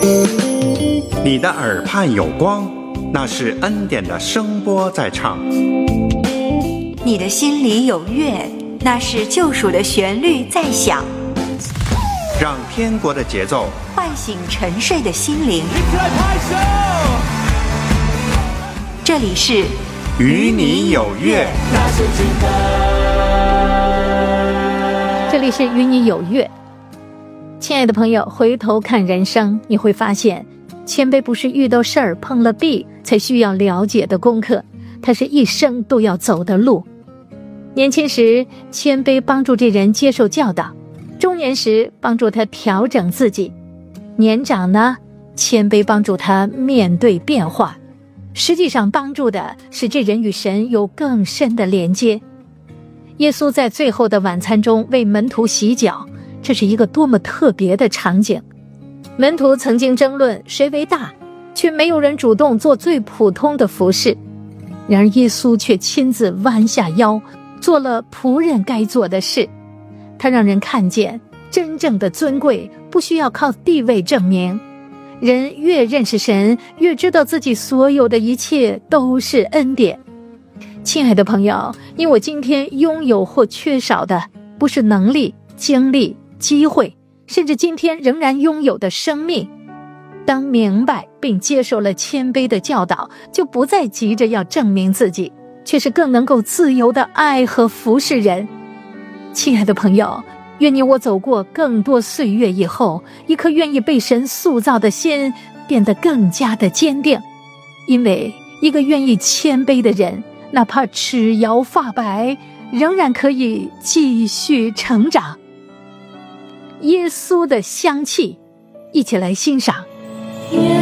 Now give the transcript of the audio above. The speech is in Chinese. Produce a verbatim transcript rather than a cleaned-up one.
你的耳畔有光，那是恩典的声波在唱。 你的心里有乐，那是救赎的旋律在响。 让天国的节奏唤醒沉睡的心灵。这里是与你有约。 这里是与你有约。亲爱的朋友，回头看人生，你会发现谦卑不是遇到事儿碰了壁才需要了解的功课，它是一生都要走的路。年轻时谦卑帮助这人接受教导，中年时帮助他调整自己，年长呢，谦卑帮助他面对变化，实际上帮助的是这人与神有更深的连接。耶稣在最后的晚餐中为门徒洗脚，这是一个多么特别的场景。门徒曾经争论谁为大，却没有人主动做最普通的服侍，然而耶稣却亲自弯下腰，做了仆人该做的事。他让人看见真正的尊贵不需要靠地位证明，人越认识神，越知道自己所有的一切都是恩典。亲爱的朋友，因为我今天拥有或缺少的不是能力、精力、机会，甚至今天仍然拥有的生命。当明白并接受了谦卑的教导，就不再急着要证明自己，却是更能够自由的爱和服侍人。亲爱的朋友，愿你我走过更多岁月以后，一颗愿意被神塑造的心变得更加的坚定。因为一个愿意谦卑的人，哪怕齿摇发白，仍然可以继续成长。耶稣的香气，一起来欣赏。